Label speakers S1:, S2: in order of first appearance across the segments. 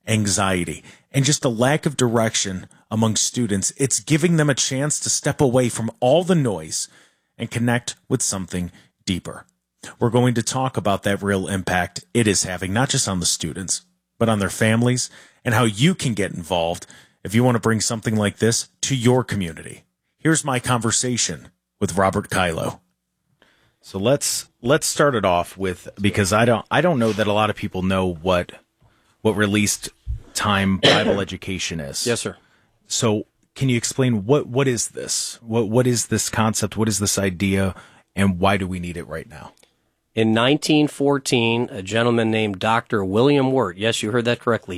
S1: anxiety, and just a lack of direction among students. It's giving them a chance to step away from all the noise and connect with something deeper. We're going to talk about that real impact it is having, not just on the students, but on their families, and how you can get involved if you want to bring something like this to your community. Here's my conversation with Robert Kylo. So let's start it off with, because I don't know that a lot of people know what released time Bible education is.
S2: Yes, sir.
S1: So can you explain what is this? What is this concept? What is this idea? And why do we need it right now?
S2: In 1914, a gentleman named Dr. William Wirt, yes, you heard that correctly,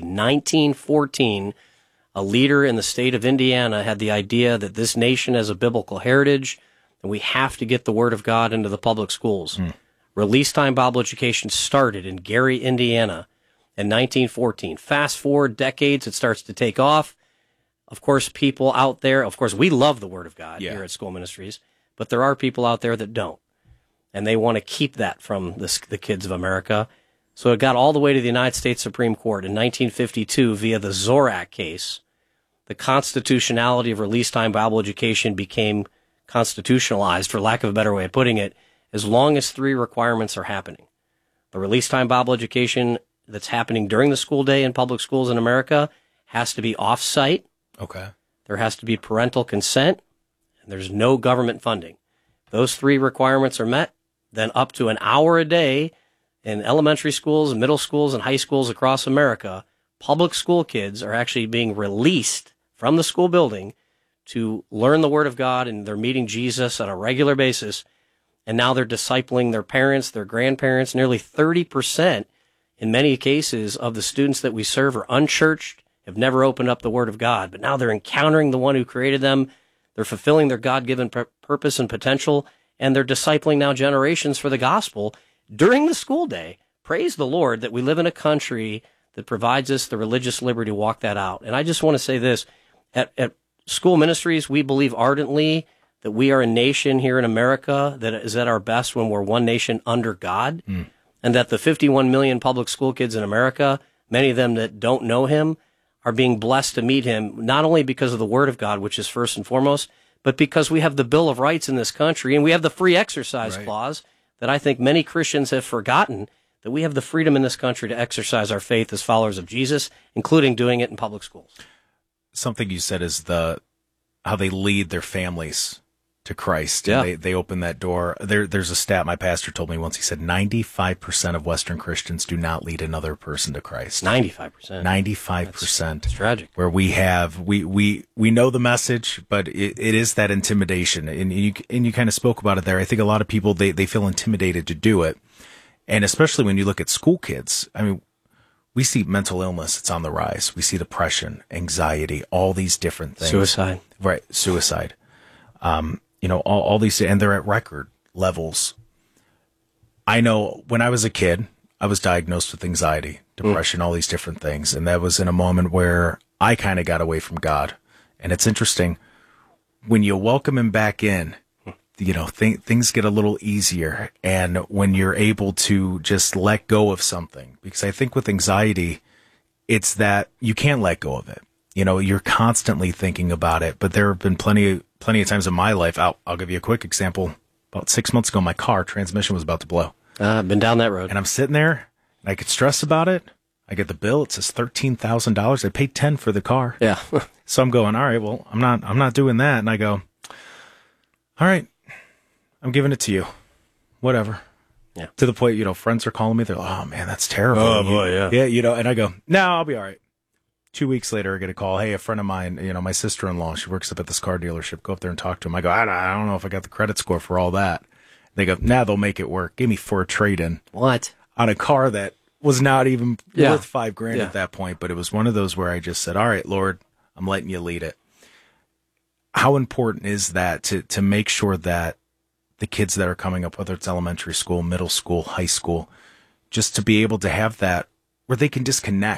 S2: 1914, a leader in the state of Indiana had the idea that this nation has a biblical heritage and we have to get the Word of God into the public schools. Release time Bible education started in Gary, Indiana in 1914. Fast forward decades, it starts to take off. Of course, people out there, we love the Word of God here at School Ministries, but there are people out there that don't. And they want to keep that from the kids of America. So it got all the way to the United States Supreme Court in 1952 via the Zorak case. The constitutionality of release time Bible education became constitutionalized, for lack of a better way of putting it, as long as three requirements are happening. The release time Bible education that's happening during the school day in public schools in America has to be off-site.
S1: Okay.
S2: There has to be parental consent, and there's no government funding. Those three requirements are met, then up to an hour a day in elementary schools, middle schools, and high schools across America, public school kids are actually being released from the school building to learn the Word of God, and they're meeting Jesus on a regular basis. And now they're discipling their parents, their grandparents. Nearly 30% in many cases of the students that we serve are unchurched, have never opened up the Word of God, but now they're encountering the one who created them. They're fulfilling their God-given purpose and potential, and they're discipling now generations for the gospel during the school day. Praise the Lord that we live in a country that provides us the religious liberty to walk that out. And I just want to say this. At School Ministries, we believe ardently that we are a nation here in America that is at our best when we're one nation under God, and that the 51 million public school kids in America, many of them that don't know Him, are being blessed to meet Him, not only because of the Word of God, which is first and foremost, but because we have the Bill of Rights in this country, and we have the free exercise clause that I think many Christians have forgotten, that we have the freedom in this country to exercise our faith as followers of Jesus, including doing it in public schools.
S1: Something you said is how they lead their families to Christ.
S2: Yeah.
S1: And they open that door. There's a stat my pastor told me once. He said 95% of Western Christians do not lead another person to Christ.
S2: 95%.
S1: 95%.
S2: It's tragic.
S1: Where we know the message, but it is that intimidation. And you kind of spoke about it there. I think a lot of people, they feel intimidated to do it. And especially when you look at school kids, I mean, we see mental illness. It's on the rise. We see depression, anxiety, all these different things.
S2: Suicide.
S1: Right. Suicide. All these, and they're at record levels. I know when I was a kid, I was diagnosed with anxiety, depression, all these different things. And that was in a moment where I kind of got away from God. And it's interesting when you welcome Him back in, things get a little easier. And when you're able to just let go of something, because I think with anxiety, it's that you can't let go of it. You're constantly thinking about it, but there have been plenty of times in my life. I'll give you a quick example. About 6 months ago, my car transmission was about to blow.
S2: I've been down that road.
S1: And I'm sitting there and I get stressed about it. I get the bill. It says $13,000. I paid $10,000 for the car.
S2: Yeah.
S1: So I'm going, all right, well, I'm not doing that. And I go, all right, I'm giving it to you. Whatever.
S2: Yeah.
S1: To the point, friends are calling me. They're like, oh man, that's terrible.
S2: Oh boy, yeah.
S1: Yeah, and I go, no, I'll be all right. 2 weeks later, I get a call. Hey, a friend of mine, my sister-in-law, she works up at this car dealership. Go up there and talk to him. I go, I don't know if I got the credit score for all that. They go, they'll make it work. Give me for a trade-in.
S2: What?
S1: On a car that was not even worth $5,000
S2: Yeah.
S1: at that point. But it was one of those where I just said, all right, Lord, I'm letting you lead it. How important is that to make sure that the kids that are coming up, whether it's elementary school, middle school, high school, just to be able to have that where they can disconnect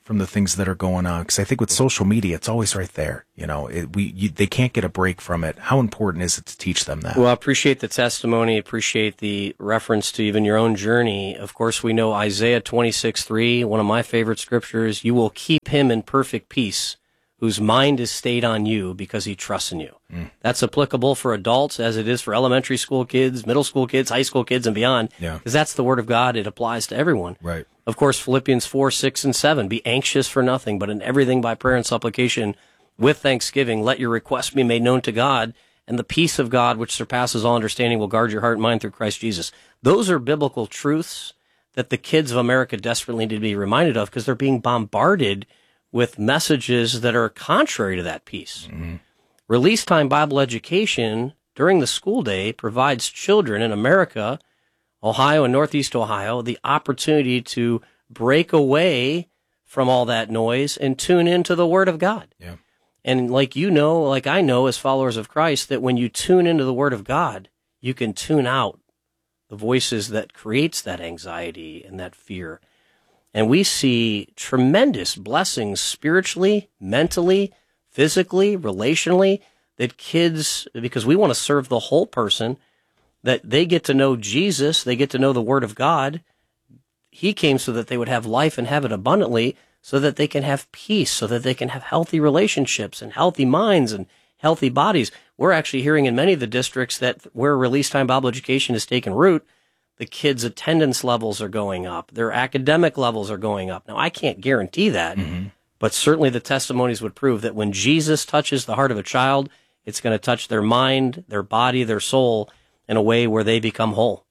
S1: from the things that are going on. Because I think with social media, it's always right there. They can't get a break from it. How important is it to teach them that?
S2: Well, I appreciate the testimony, appreciate the reference to even your own journey. Of course, we know Isaiah 26:3, one of my favorite scriptures, you will keep him in perfect peace, whose mind is stayed on you because he trusts in you. That's applicable for adults as it is for elementary school kids, middle school kids, high school kids, and beyond. Because that's the word of God. It applies to everyone.
S1: Right.
S2: Of course, Philippians 4, 6, and 7, be anxious for nothing, but in everything by prayer and supplication with thanksgiving, let your requests be made known to God, and the peace of God, which surpasses all understanding, will guard your heart and mind through Christ Jesus. Those are biblical truths that the kids of America desperately need to be reminded of because they're being bombarded with messages that are contrary to that peace. Release time Bible education during the school day provides children in America, Ohio and Northeast Ohio, the opportunity to break away from all that noise and tune into the Word of God.
S1: Yeah.
S2: And like I know as followers of Christ, that when you tune into the Word of God, you can tune out the voices that creates that anxiety and that fear. And we see tremendous blessings spiritually, mentally, physically, relationally, that kids, because we want to serve the whole person, that they get to know Jesus, they get to know the Word of God. He came so that they would have life and have it abundantly, so that they can have peace, so that they can have healthy relationships and healthy minds and healthy bodies. We're actually hearing in many of the districts that where release time Bible education has taken root, the kids' attendance levels are going up. Their academic levels are going up. Now, I can't guarantee that, but certainly the testimonies would prove that when Jesus touches the heart of a child, it's going to touch their mind, their body, their soul in a way where they become whole.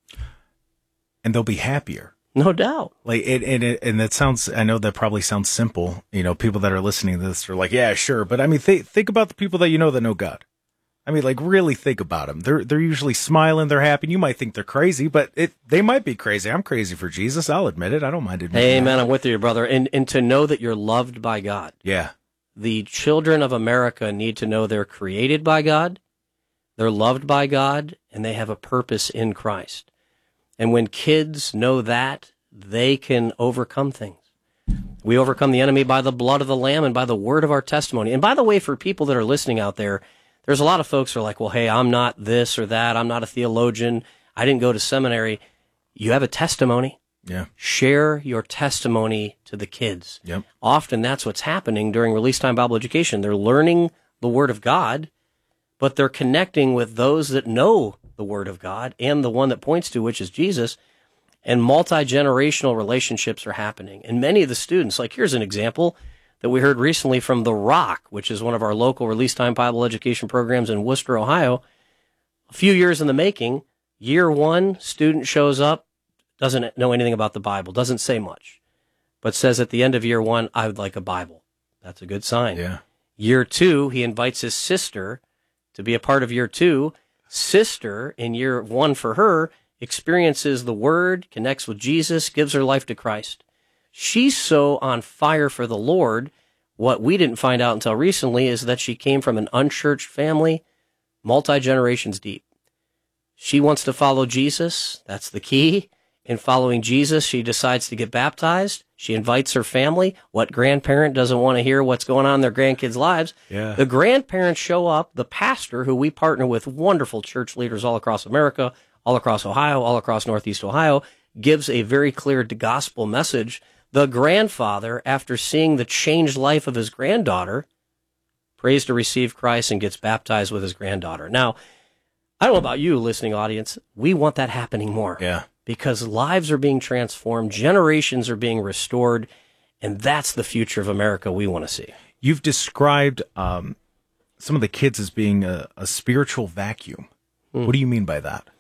S1: And they'll be happier.
S2: No doubt.
S1: And that sounds, I know that probably sounds simple. People that are listening to this are like, yeah, sure. But I mean, think about the people that that know God. I mean, really think about them. They're usually smiling, they're happy. You might think they're crazy, but they might be crazy. I'm crazy for Jesus. I'll admit it. I don't mind admitting
S2: it. Amen. I'm with you, brother. And to know that you're loved by God.
S1: Yeah.
S2: The children of America need to know they're created by God, they're loved by God, and they have a purpose in Christ. And when kids know that, they can overcome things. We overcome the enemy by the blood of the Lamb and by the word of our testimony. And by the way, for people that are listening out there, there's a lot of folks who are like, well, hey, I'm not this or that. I'm not a theologian. I didn't go to seminary. You have a testimony.
S1: Yeah.
S2: Share your testimony to the kids.
S1: Yep.
S2: Often that's what's happening during release time Bible education. They're learning the Word of God, but they're connecting with those that know the Word of God and the one that points to, which is Jesus, and multi-generational relationships are happening. And many of the students, like here's an example that we heard recently from The Rock, which is one of our local release time Bible education programs in Worcester, Ohio. A few years in the making, year one, student shows up, doesn't know anything about the Bible, doesn't say much, but says at the end of year one, I would like a Bible. That's a good sign.
S1: Yeah.
S2: Year two, he invites his sister to be a part of year two. Sister, in year one for her, experiences the Word, connects with Jesus, gives her life to Christ. She's so on fire for the Lord. What we didn't find out until recently is that she came from an unchurched family, multi-generations deep. She wants to follow Jesus. That's the key. In following Jesus, she decides to get baptized. She invites her family. What grandparent doesn't want to hear what's going on in their grandkids' lives?
S1: Yeah.
S2: The grandparents show up. The pastor, who we partner with wonderful church leaders all across America, all across Ohio, all across Northeast Ohio, gives a very clear gospel message. The grandfather, after seeing the changed life of his granddaughter, prays to receive Christ and gets baptized with his granddaughter. Now, I don't know about you, listening audience. We want that happening more.
S1: Yeah.
S2: Because lives are being transformed, generations are being restored, and that's the future of America we want to see.
S1: You've described some of the kids as being a spiritual vacuum. What do you mean by that?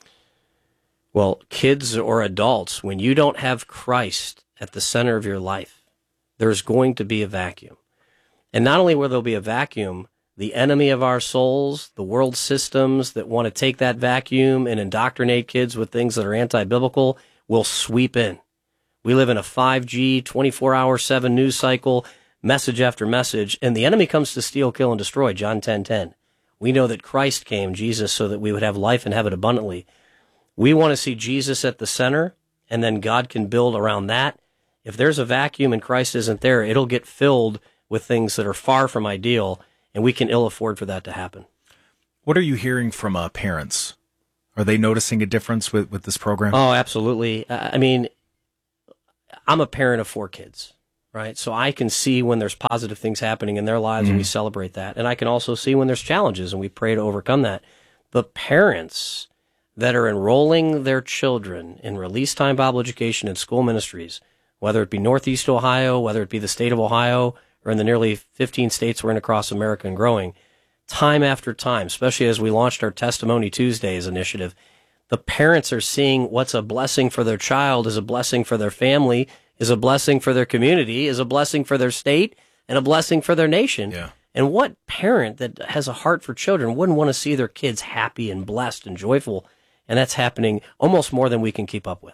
S2: Well, kids or adults, when you don't have Christ at the center of your life, there's going to be a vacuum. And not only will there be a vacuum, the enemy of our souls, the world systems that want to take that vacuum and indoctrinate kids with things that are anti-biblical will sweep in. We live in a 5G, 24-hour-7 news cycle, message after message, and the enemy comes to steal, kill, and destroy, John 10:10. We know that Christ came, Jesus, so that we would have life and have it abundantly. We want to see Jesus at the center, and then God can build around that. If there's a vacuum and Christ isn't there, it'll get filled with things that are far from ideal, and we can ill afford for that to happen.
S1: What are you hearing from parents? Are they noticing a difference with this program?
S2: Oh, absolutely. I mean, I'm a parent of 4 kids, right? So I can see when there's positive things happening in their lives, and we celebrate that. And I can also see when there's challenges, and we pray to overcome that. The parents that are enrolling their children in Release Time Bible Education and school ministries, whether it be Northeast Ohio, whether it be the state of Ohio, or in the nearly 15 states we're in across America and growing, time after time, especially as we launched our Testimony Tuesdays initiative, the parents are seeing what's a blessing for their child is a blessing for their family, is a blessing for their community, is a blessing for their state, and a blessing for their nation.
S1: Yeah.
S2: And what parent that has a heart for children wouldn't want to see their kids happy and blessed and joyful? And that's happening almost more than we can keep up with.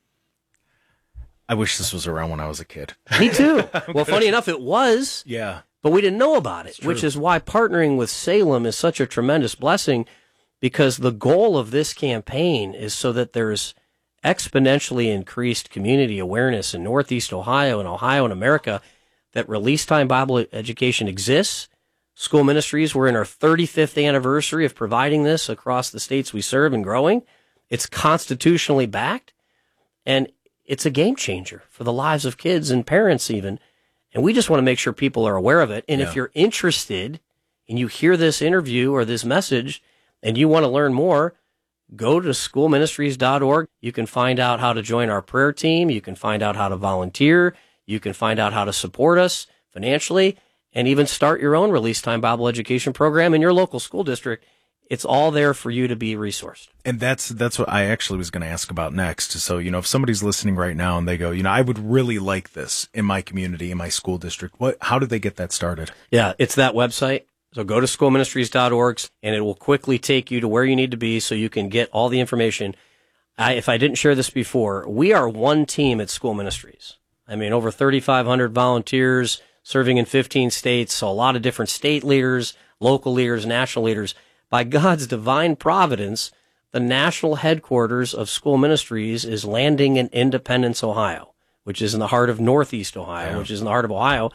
S1: I wish this was around when I was a kid.
S2: Me too. Well, funny enough, it was.
S1: Yeah.
S2: But we didn't know about it, which is why partnering with Salem is such a tremendous blessing, because the goal of this campaign is so that there's exponentially increased community awareness in Northeast Ohio and America that Release Time Bible Education exists. School ministries, we're in our 35th anniversary of providing this across the states we serve and growing. It's constitutionally backed, and it's a game changer for the lives of kids and parents even. And we just want to make sure people are aware of it. And if you're interested and you hear this interview or this message and you want to learn more, go to schoolministries.org. You can find out how to join our prayer team. You can find out how to volunteer. You can find out how to support us financially and even start your own Release Time Bible Education program in your local school district. It's all there for you to be resourced.
S1: And that's what I actually was going to ask about next. So, if somebody's listening right now and they go, I would really like this in my community, in my school district, how do they get that started?
S2: Yeah, it's that website. So go to schoolministries.org and it will quickly take you to where you need to be so you can get all the information. If I didn't share this before, we are one team at School Ministries. I mean, over 3,500 volunteers serving in 15 states, so a lot of different state leaders, local leaders, national leaders. By God's divine providence, the national headquarters of School Ministries is landing in Independence, Ohio, which is in the heart of Northeast Ohio, which is in the heart of Ohio.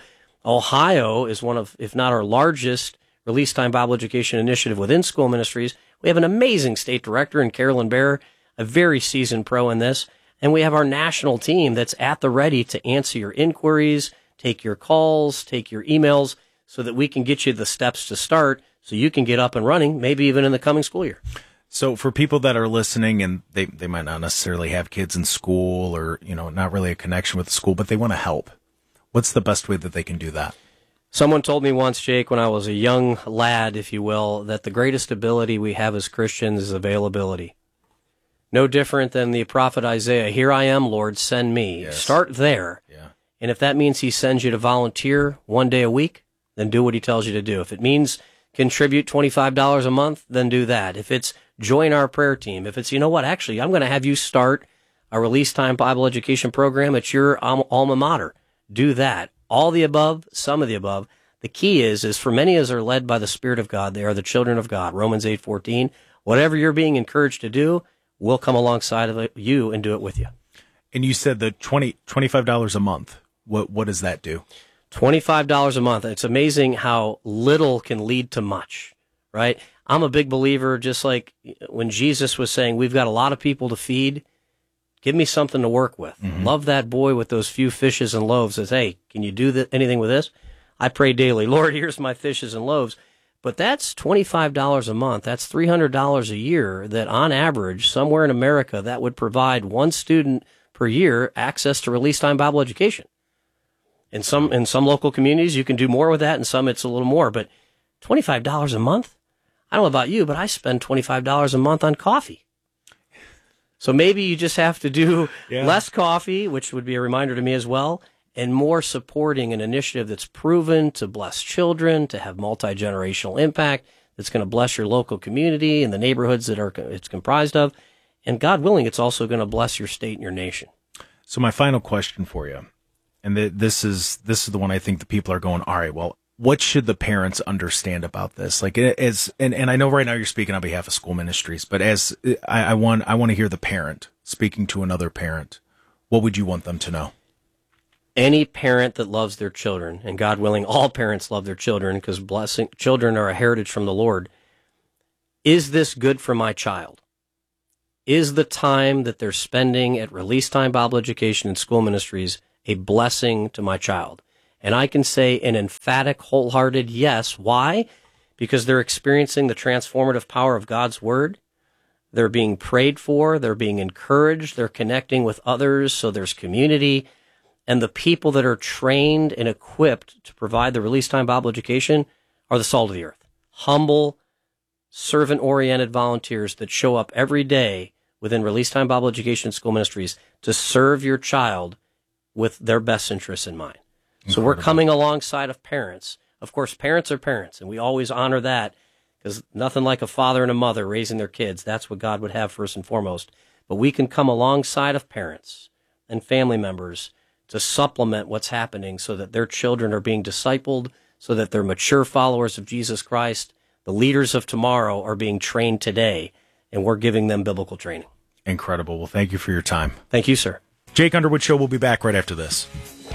S2: Ohio is one of, if not our largest, Release Time Bible Education initiative within School Ministries. We have an amazing state director in Carolyn Bear, a very seasoned pro in this. And we have our national team that's at the ready to answer your inquiries, take your calls, take your emails, so that we can get you the steps to start so you can get up and running, maybe even in the coming school year.
S1: So for people that are listening and they might not necessarily have kids in school or, not really a connection with the school, but they want to help, what's the best way that they can do that?
S2: Someone told me once, Jake, when I was a young lad, if you will, that the greatest ability we have as Christians is availability. No different than the prophet Isaiah, "Here I am, Lord, send me." Yes. Start there. Yeah. And if that means he sends you to volunteer one day a week, then do what he tells you to do. If it means contribute $25 a month, then do that. If it's join our prayer team, if it's, actually, I'm going to have you start a Release Time Bible Education program at your alma mater. Do that. All the above, some of the above. The key is for many as are led by the Spirit of God, they are the children of God. Romans 8:14. Whatever you're being encouraged to do, we'll come alongside of you and do it with you.
S1: And you said the $25 a month. What does that do?
S2: $25 a month. It's amazing how little can lead to much, right? I'm a big believer, just like when Jesus was saying, we've got a lot of people to feed. Give me something to work with. Mm-hmm. Love that boy with those few fishes and loaves. Says, hey, can you do anything with this? I pray daily, Lord, here's my fishes and loaves. But that's $25 a month. That's $300 a year that on average, somewhere in America, that would provide one student per year access to Release Time Bible Education. In some local communities, you can do more with that. In some, it's a little more. But $25 a month? I don't know about you, but I spend $25 a month on coffee. So maybe you just have to do less coffee, which would be a reminder to me as well, and more supporting an initiative that's proven to bless children, to have multi-generational impact, that's going to bless your local community and the neighborhoods that it's comprised of. And God willing, it's also going to bless your state and your nation. So
S1: my final question for you, and this is the one I think the people are going, all right, well, what should the parents understand about this? Like, and I know right now you're speaking on behalf of School Ministries, but as I want to hear the parent speaking to another parent. What would you want them to know?
S2: any parent that loves their children, and God willing, all parents love their children because children are a heritage from the Lord. Is this good for my child? Is the time that they're spending at Release Time Bible Education and school ministries a blessing to my child? And I can say an emphatic, wholehearted yes. Why? Because they're experiencing the transformative power of God's Word. They're being prayed for. They're being encouraged. They're connecting with others, so there's community. And the people that are trained and equipped to provide the Release Time Bible Education are the salt of the earth. Humble, servant-oriented volunteers that show up every day within Release Time Bible Education School Ministries to serve your child with their best interests in mind. Incredible. So we're coming alongside of parents. Of course, parents are parents, and we always honor that because nothing like a father and a mother raising their kids. That's what God would have first and foremost. But we can come alongside of parents and family members to supplement what's happening so that their children are being discipled, so that they're mature followers of Jesus Christ. The leaders of tomorrow are being trained today, and we're giving them biblical training.
S1: Incredible. Well, thank you for your time.
S2: Thank you, sir.
S1: Jake Underwood Show will be back right after this.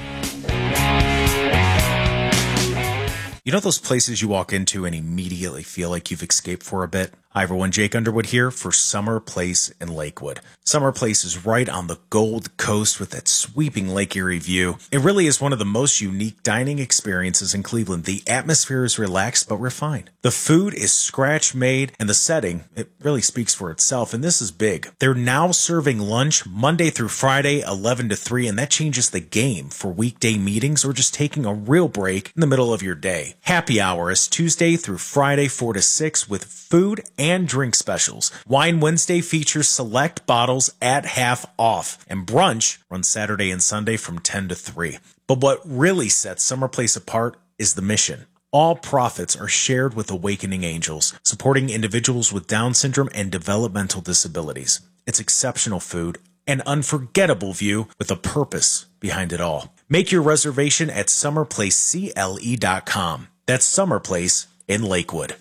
S1: You know those places you walk into and immediately feel like you've escaped for a bit? Hi everyone, Jake Underwood here for Summer Place in Lakewood. Summer Place is right on the Gold Coast with that sweeping Lake Erie view. It really is one of the most unique dining experiences in Cleveland. The atmosphere is relaxed but refined. The food is scratch made and the setting, it really speaks for itself, and this is big. They're now serving lunch Monday through Friday, 11 to 3, and that changes the game for weekday meetings or just taking a real break in the middle of your day. Happy hour is Tuesday through Friday, 4 to 6 with food and drink specials. Wine Wednesday features select bottles at half off, and brunch runs Saturday and Sunday from 10 to 3. But what really sets Summer Place apart is the mission. All profits are shared with Awakening Angels, supporting individuals with Down syndrome and developmental disabilities. It's exceptional food, an unforgettable view with a purpose behind it all. Make your reservation at summerplacecle.com. That's Summer Place in Lakewood.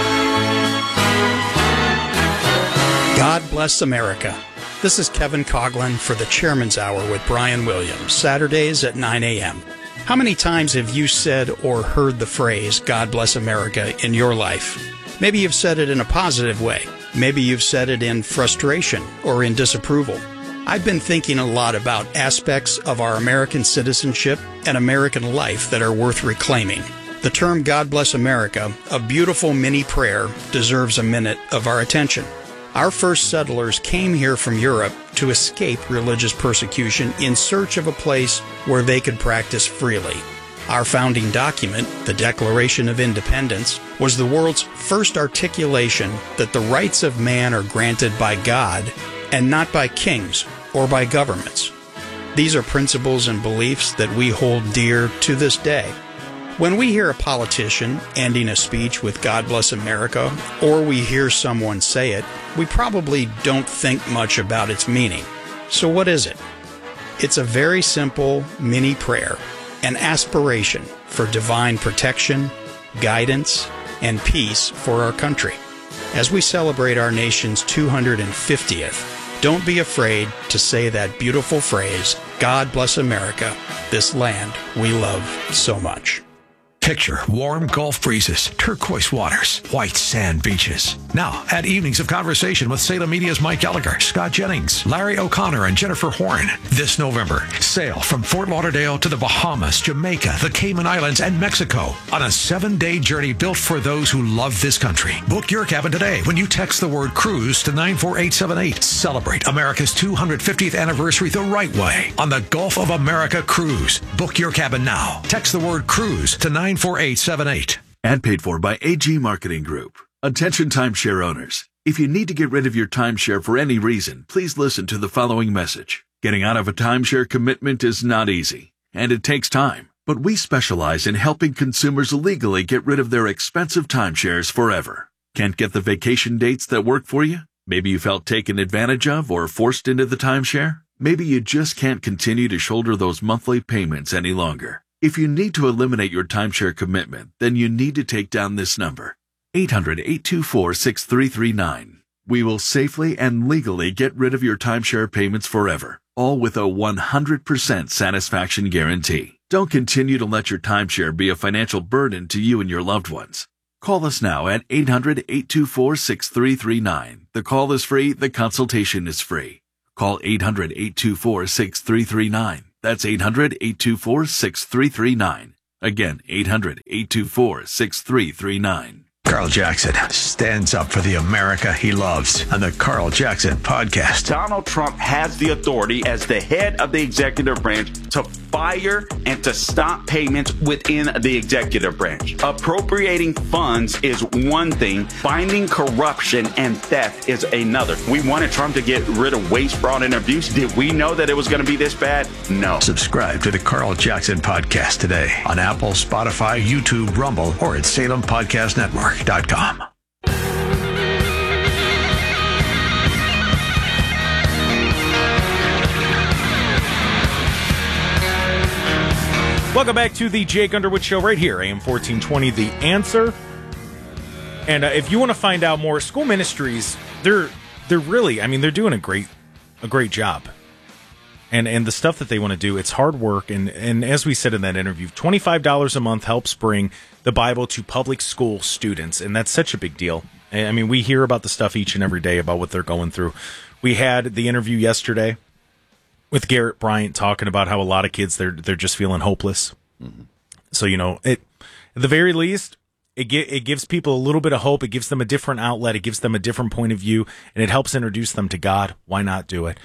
S3: God bless America. This is Kevin Coughlin for the Chairman's Hour with Brian Williams, Saturdays at 9 a.m. How many times have you said or heard the phrase, God bless America, in your life? Maybe you've said it in a positive way. Maybe you've said it in frustration or in disapproval. I've been thinking a lot about aspects of our American citizenship and American life that are worth reclaiming. The term God bless America, a beautiful mini prayer, deserves a minute of our attention. Our first settlers came here from Europe to escape religious persecution in search of a place where they could practice freely. Our founding document, the Declaration of Independence, was the world's first articulation that the rights of man are granted by God and not by kings or by governments. These are principles and beliefs that we hold dear to this day. When we hear a politician ending a speech with God bless America, or we hear someone say it, we probably don't think much about its meaning. So what is it? It's a very simple mini prayer, an aspiration for divine protection, guidance, and peace for our country. As we celebrate our nation's 250th, don't be afraid to say that beautiful phrase, God bless America, this land we love so much.
S4: Picture warm Gulf breezes, turquoise waters, white sand beaches. Now, at Evenings of Conversation with Salem Media's Mike Gallagher, Scott Jennings, Larry O'Connor, and Jennifer Horn. This November, sail from Fort Lauderdale to the Bahamas, Jamaica, the Cayman Islands, and Mexico on a 7-day journey built for those who love this country. Book your cabin today when you text the word cruise to 94878. Celebrate America's 250th anniversary the right way on the Gulf of America Cruise. Book your cabin now. Text the word cruise to 94878.
S5: And paid for by AG Marketing Group. Attention timeshare owners. If you need to get rid of your timeshare for any reason, please listen to the following message. Getting out of a timeshare commitment is not easy, and it takes time. But we specialize in helping consumers legally get rid of their expensive timeshares forever. Can't get the vacation dates that work for you? Maybe you felt taken advantage of or forced into the timeshare? Maybe you just can't continue to shoulder those monthly payments any longer. If you need to eliminate your timeshare commitment, then you need to take down this number, 800-824-6339. We will safely and legally get rid of your timeshare payments forever. all with a 100% satisfaction guarantee. Don't continue to let your timeshare be a financial burden to you and your loved ones. Call us now at 800-824-6339. The call is free. The consultation is free. Call 800-824-6339. That's 800-824-6339. Again, 800-824-6339.
S4: Carl Jackson stands up for the America he loves on the Carl Jackson podcast.
S6: Donald Trump has the authority as the head of the executive branch to fire and to stop payments within the executive branch. Appropriating funds is one thing. Finding corruption and theft is another. We wanted Trump to get rid of waste, fraud, and abuse. Did we know that it was going to be this bad? No.
S4: Subscribe to the Carl Jackson podcast today on Apple, Spotify, YouTube, Rumble, or at SalemPodcastNetwork.com.
S1: Welcome back to the Jake Underwood Show right here, AM 1420, The Answer. And if you want to find out more, school ministries, they're really, I mean, they're doing a great job. And the stuff that they want to do, it's hard work. And as we said in that interview, $25 a month helps bring the Bible to public school students. And that's such a big deal. I mean, we hear about the stuff each and every day about what they're going through. We had the interview yesterday with Garrett Bryant talking about how a lot of kids, they're just feeling hopeless. Mm-hmm. So, you know, at the very least, it gives people a little bit of hope. It gives them a different outlet. It gives them a different point of view, and it helps introduce them to God. Why not do it?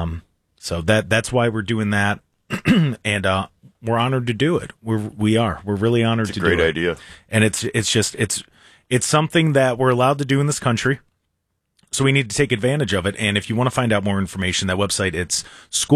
S1: So that's why we're doing that, and we're honored to do it. We're really honored to do it.
S7: It's a great idea,
S1: and it's something that we're allowed to do in this country. So we need to take advantage of it. And if you want to find out more information, that website, it's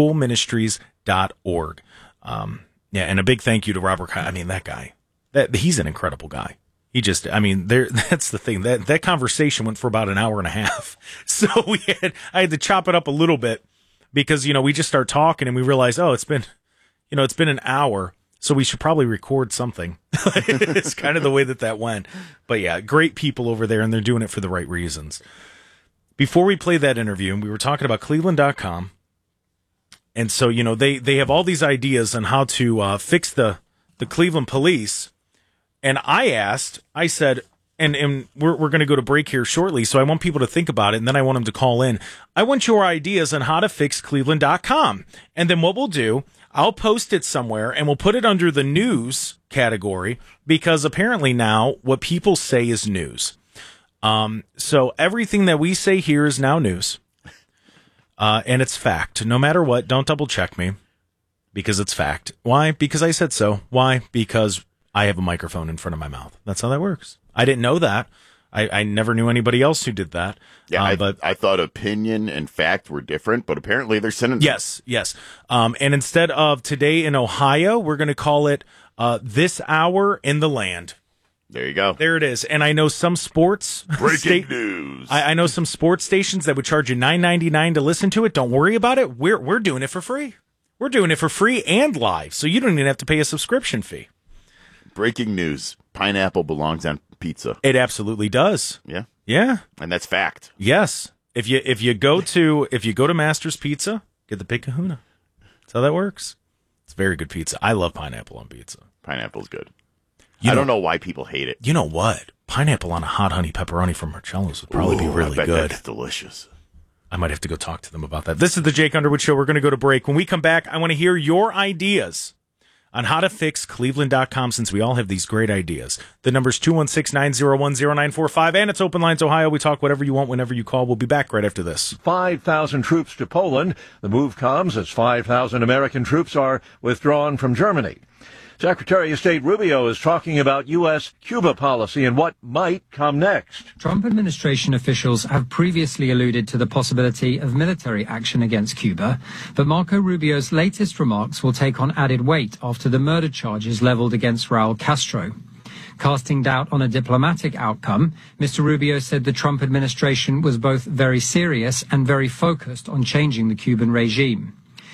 S1: schoolministries.org. Yeah, and a big thank you to Robert. I mean, that guy, he's an incredible guy. He just, I mean, that's the thing. That conversation went for about an hour and a half. So I had to chop it up a little bit because, you know, we just start talking and we realize, oh, it's been an hour. So we should probably record something. It's kind of the way that went. But yeah, great people over there, and they're doing it for the right reasons. Before we play that interview, we were talking about Cleveland.com. And so, you know, they have all these ideas on how to fix the Cleveland police. And I said, and we're going to go to break here shortly, so I want people to think about it, and then I want them to call in. I want your ideas on how to fix Cleveland.com. And then what we'll do, I'll post it somewhere, and we'll put it under the news category, because apparently now what people say is news. So everything that we say here is now news. And it's fact. No matter what, don't double check me, because it's fact. Why? Because I said so. Why? Because I have a microphone in front of my mouth. That's how that works. I didn't know that. I never knew anybody else who did that.
S7: Yeah,
S1: but
S7: I thought opinion and fact were different, but apparently they're synonyms.
S1: Yes. And instead of Today in Ohio, we're going to call it This Hour in the Land.
S7: There you go.
S1: There it is. And I know some sports
S7: breaking news.
S1: I know some sports stations that would charge you $9.99 to listen to it. Don't worry about it. We're doing it for free. We're doing it for free and live, so you don't even have to pay a subscription fee.
S7: Breaking news: pineapple belongs on pizza.
S1: It absolutely does.
S7: Yeah,
S1: yeah,
S7: and that's fact.
S1: Yes. If you go to Master's Pizza, get the Big Kahuna. That's how that works. It's very good pizza. I love pineapple on pizza.
S7: Pineapple's good. I don't know why people hate it.
S1: You know what? Pineapple on a hot honey pepperoni from Marcello's would probably be really
S7: I bet
S1: good.
S7: That's delicious.
S1: I might have to go talk to them about that. This is the Jake Underwood Show. We're going to go to break. When we come back, I want to hear your ideas on how to fix Cleveland.com, since we all have these great ideas. The number's 216-901-0945, and it's Open Lines Ohio. We talk whatever you want whenever you call. We'll be back right after this.
S8: 5,000 troops to Poland. The move comes as 5,000 American troops are withdrawn from Germany. Secretary of State Rubio is talking about U.S.-Cuba policy and what might come next.
S9: Trump administration officials have previously alluded to the possibility of military action against Cuba, but Marco Rubio's latest remarks will take on added weight after the murder charges leveled against Raul Castro. Casting doubt on a diplomatic outcome, Mr. Rubio said the Trump administration was both very serious and very focused on changing the Cuban regime.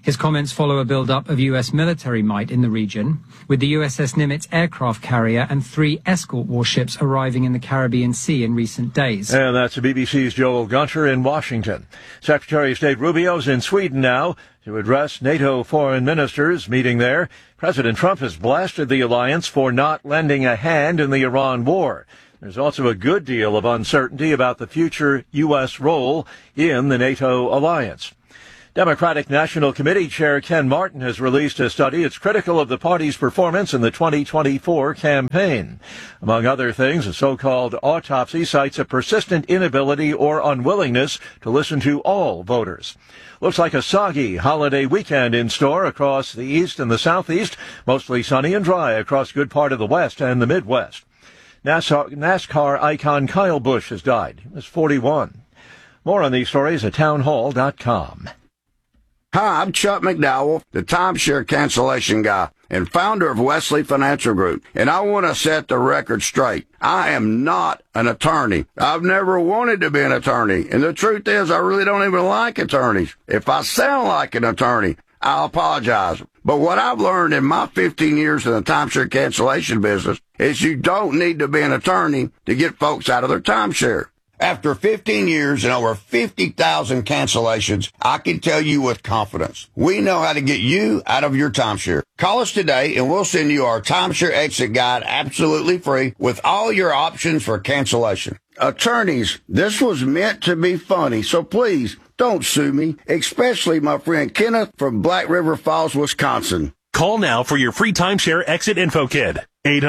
S9: His comments follow a build-up of U.S. military might in the region, with the USS Nimitz aircraft carrier and 3 escort warships arriving in the Caribbean Sea in recent days.
S8: And that's the BBC's Joel Gunter in Washington. Secretary of State Rubio's in Sweden now to address NATO foreign ministers meeting there. President Trump has blasted the alliance for not lending a hand in the Iran war. There's also a good deal of uncertainty about the future U.S. role in the NATO alliance. Democratic National Committee Chair Ken Martin has released a study. It's critical of the party's performance in the 2024 campaign. Among other things, a so-called autopsy cites a persistent inability or unwillingness to listen to all voters. Looks like a soggy holiday weekend in store across the east and the southeast, mostly sunny and dry across good part of the west and the Midwest. NASCAR icon Kyle Busch has died. He was 41. More on these stories at townhall.com.
S10: Hi, I'm Chuck McDowell, the timeshare cancellation guy and founder of Wesley Financial Group, and I want to set the record straight. I am not an attorney. I've never wanted to be an attorney, and the truth is I really don't even like attorneys. If I sound like an attorney, I apologize. But what I've learned in my 15 years in the timeshare cancellation business is you don't need to be an attorney to get folks out of their timeshare. After 15 years and over 50,000 cancellations, I can tell you with confidence, we know how to get you out of your timeshare. Call us today and we'll send you our timeshare exit guide absolutely free with all your options for cancellation. Attorneys, this was meant to be funny, so please don't sue me, especially my friend Kenneth from Black River Falls, Wisconsin.
S11: Call now for your free timeshare exit info kit.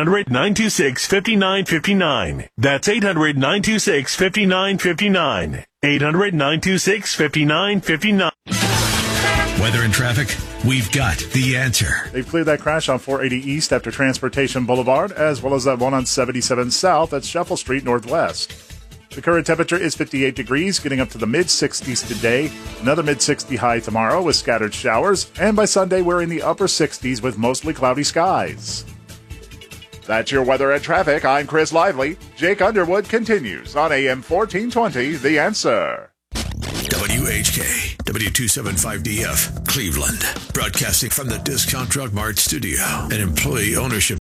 S11: 800-926-5959. That's 800-926-5959. 800-926-5959.
S4: Weather and traffic, we've got the answer.
S12: They've cleared that crash on 480 East after Transportation Boulevard, as well as that one on 77 South at Shuffle Street Northwest. The current temperature is 58 degrees, getting up to the mid-60s today. Another mid-60 high tomorrow with scattered showers. And by Sunday, we're in the upper 60s with mostly cloudy skies. That's your weather and traffic. I'm Chris Lively. Jake Underwood continues on AM 1420, The Answer.
S4: WHK, W275DF, Cleveland. Broadcasting from the Discount Drug Mart studio. An employee ownership.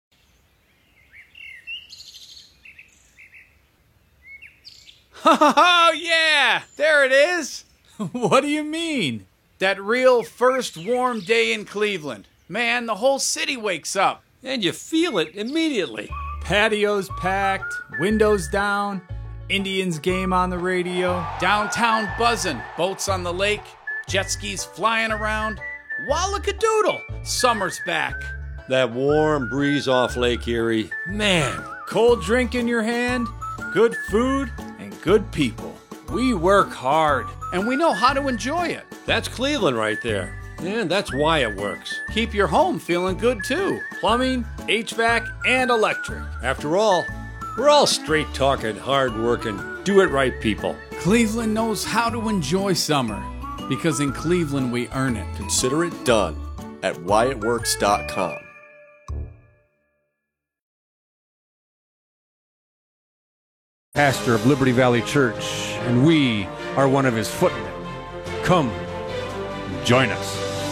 S13: Oh, yeah! There it is! What do you mean? That real first warm day in Cleveland. Man, the whole city wakes up.
S14: And you feel it immediately.
S13: Patios packed, windows down, Indians game on the radio, downtown buzzing, boats on the lake, jet skis flying around. Wallakadoodle! Summer's back.
S14: That warm breeze off Lake Erie. Man.
S13: Cold drink in your hand, good food, and good people. We work hard, and we know how to enjoy it.
S14: That's Cleveland right there. And that's why it works.
S13: Keep your home feeling good, too. Plumbing, HVAC, and electric.
S14: After all, we're all straight-talking, hard-working, do-it-right people.
S13: Cleveland knows how to enjoy summer, because in Cleveland we earn it.
S15: Consider it done at whyitworks.com.
S16: Pastor of Liberty Valley Church, and we are one of his footmen. Come, join us.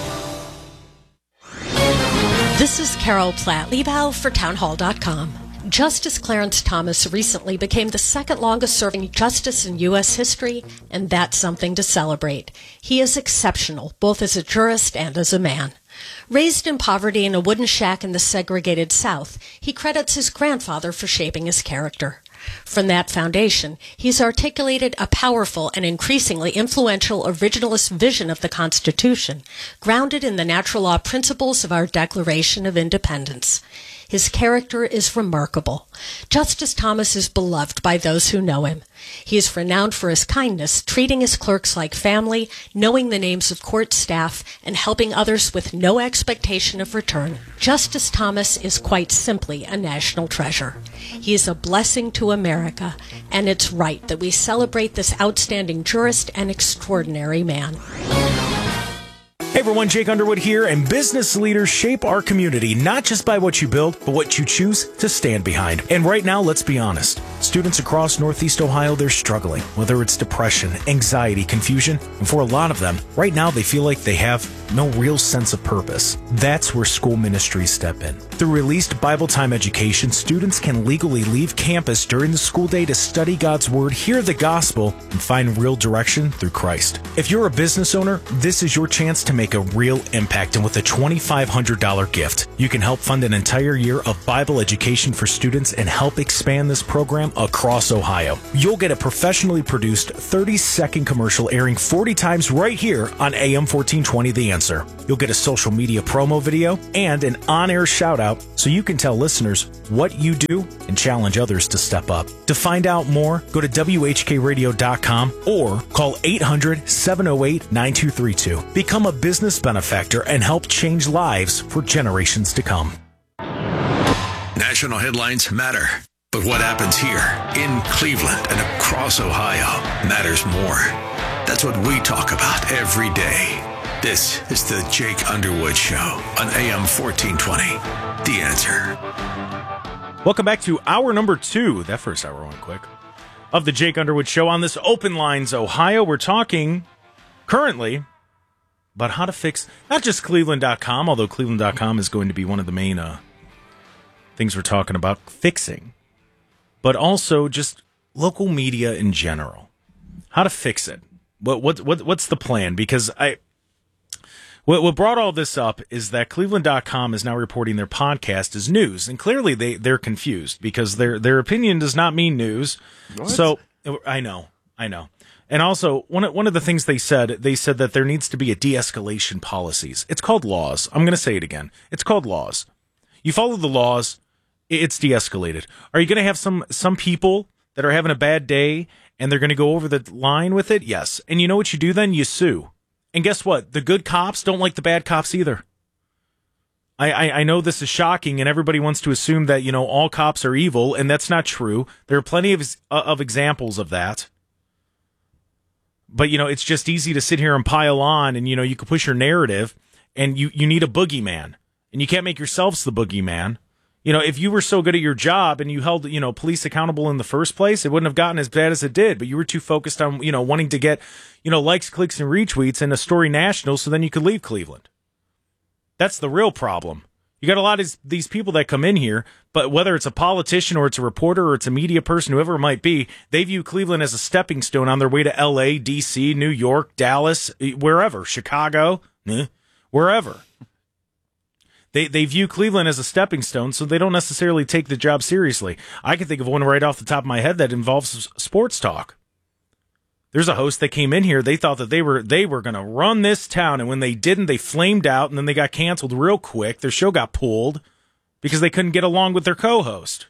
S17: This is Carol Platt-Liebau for townhall.com. Justice Clarence Thomas recently became the second longest-serving justice in U.S. history, and that's something to celebrate. He is exceptional, both as a jurist and as a man. Raised in poverty in a wooden shack in the segregated South, he credits his grandfather for shaping his character. From that foundation, he's articulated a powerful and increasingly influential originalist vision of the Constitution, grounded in the natural law principles of our Declaration of Independence. His character is remarkable. Justice Thomas is beloved by those who know him. He is renowned for his kindness, treating his clerks like family, knowing the names of court staff, and helping others with no expectation of return. Justice Thomas is quite simply a national treasure. He is a blessing to America, and it's right that we celebrate this outstanding jurist and extraordinary man.
S1: Hey everyone, Jake Underwood here, and business leaders shape our community not just by what you build, but what you choose to stand behind. And right now, let's be honest. Students across Northeast Ohio, they're struggling, whether it's depression, anxiety, confusion, and for a lot of them, right now they feel like they have no real sense of purpose. That's where school ministries step in. Through released Bible time education, students can legally leave campus during the school day to study God's Word, hear the gospel, and find real direction through Christ. If you're a business owner, this is your chance to make a real impact, and with a $2,500 gift, you can help fund an entire year of Bible education for students and help expand this program across Ohio. You'll get a professionally produced 30-second commercial airing 40 times right here on AM 1420 The Answer. You'll get a social media promo video and an on-air shout-out so you can tell listeners what you do and challenge others to step up. To find out more, go to WHKRadio.com or call 800-708-9232. Become a business benefactor and help change lives for generations to come.
S4: National headlines matter, but what happens here in Cleveland and across Ohio matters more. That's what we talk about every day. This is the Jake Underwood Show on AM 1420. The Answer.
S1: Welcome back to hour number 2. That first hour went quick. Of the Jake Underwood Show on this Open Lines Ohio. We're talking currently about how to fix not just Cleveland.com, although Cleveland.com is going to be one of the main things we're talking about fixing, but also just local media in general. How to fix it. What's the plan? Because what brought all this up is that Cleveland.com is now reporting their podcast as news, and clearly they're confused because their opinion does not mean news. What? So I know. And also, one of the things they said that there needs to be a de-escalation policies. It's called laws. I'm going to say it again. It's called laws. You follow the laws, it's de-escalated. Are you going to have some people that are having a bad day and they're going to go over the line with it? Yes. And you know what you do then? You sue. And guess what? The good cops don't like the bad cops either. I know this is shocking, and everybody wants to assume that, all cops are evil, and that's not true. There are plenty of examples of that. But, it's just easy to sit here and pile on, and, you can push your narrative, and you need a boogeyman. And you can't make yourselves the boogeyman. If you were so good at your job and you held, police accountable in the first place, it wouldn't have gotten as bad as it did. But you were too focused on, wanting to get, likes, clicks, and retweets and a story national so then you could leave Cleveland. That's the real problem. You got a lot of these people that come in here, but whether it's a politician or it's a reporter or it's a media person, whoever it might be, they view Cleveland as a stepping stone on their way to L.A., D.C., New York, Dallas, wherever, Chicago, wherever. They view Cleveland as a stepping stone, so they don't necessarily take the job seriously. I can think of one right off the top of my head that involves sports talk. There's a host that came in here. They thought that they were going to run this town, and when they didn't, they flamed out, and then they got canceled real quick. Their show got pulled because they couldn't get along with their co-host.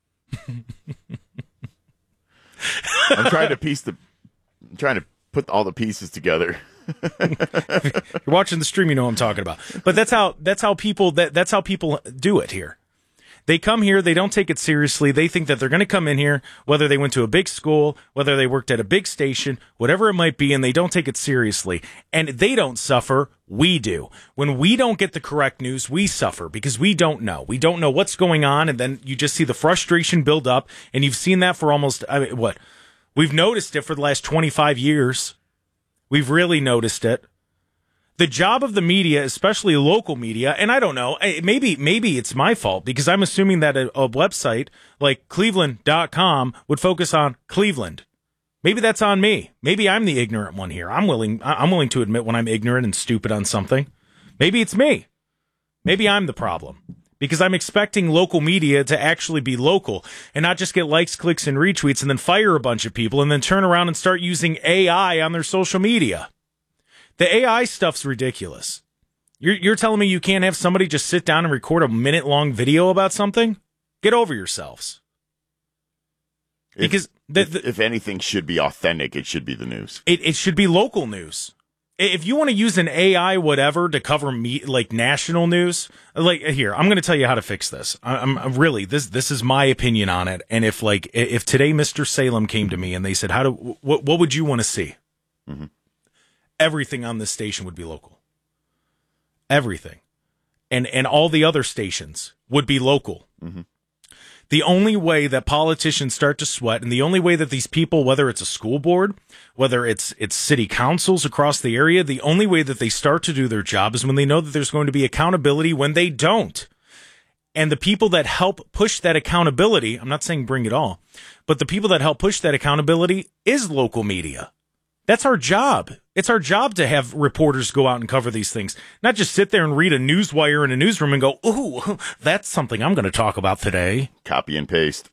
S7: I'm trying to put all the pieces together.
S1: If you're watching the stream, you know what I'm talking about. But that's how people do it here. They come here, they don't take it seriously. They think that they're going to come in here, whether they went to a big school, whether they worked at a big station, whatever it might be, and they don't take it seriously. And they don't suffer, we do. When we don't get the correct news, we suffer because we don't know. We don't know what's going on, and then you just see the frustration build up, and you've seen that for almost, We've noticed it for the last 25 years. We've really noticed it. The job of the media, especially local media, and I don't know, maybe it's my fault because I'm assuming that a website like Cleveland.com would focus on Cleveland. Maybe that's on me. Maybe I'm the ignorant one here. I'm willing to admit when I'm ignorant and stupid on something. Maybe it's me. Maybe I'm the problem because I'm expecting local media to actually be local and not just get likes, clicks, and retweets and then fire a bunch of people and then turn around and start using AI on their social media. The AI stuff's ridiculous. You're telling me you can't have somebody just sit down and record a minute-long video about something? Get over yourselves. Because
S7: if anything should be authentic, it should be the news.
S1: It should be local news. If you want to use an AI whatever to cover national news, here, I'm going to tell you how to fix this. I'm really this is my opinion on it. And if today Mr. Salem came to me and they said, what would you want to see? Mm-hmm. Everything on this station would be local. Everything. And all the other stations would be local.
S7: Mm-hmm.
S1: The only way that politicians start to sweat, and the only way that these people, whether it's a school board, whether it's city councils across the area, the only way that they start to do their job is when they know that there's going to be accountability when they don't. And the people that help push that accountability, I'm not saying bring it all, but the people that help push that accountability is local media. That's our job. It's our job to have reporters go out and cover these things, not just sit there and read a newswire in a newsroom and go, ooh, that's something I'm going to talk about today.
S7: Copy and paste.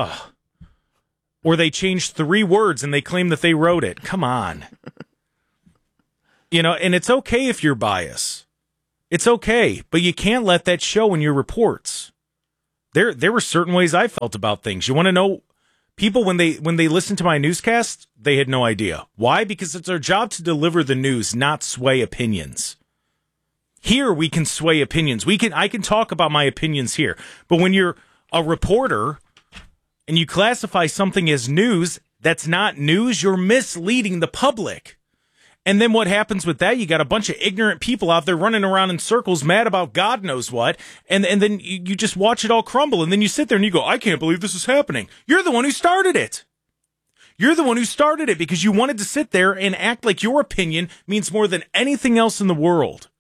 S1: Or they changed 3 words and they claim that they wrote it. Come on. And it's okay if you're biased. It's okay, but you can't let that show in your reports. There were certain ways I felt about things. You want to know? People, when they listen to my newscast, they had no idea. Why? Because it's our job to deliver the news, not sway opinions. Here we can sway opinions. I can talk about my opinions here. But when you're a reporter and you classify something as news that's not news, you're misleading the public. And then what happens with that? You got a bunch of ignorant people out there running around in circles, mad about God knows what, and then you just watch it all crumble, and then you sit there and you go, I can't believe this is happening. You're the one who started it. You're the one who started it because you wanted to sit there and act like your opinion means more than anything else in the world.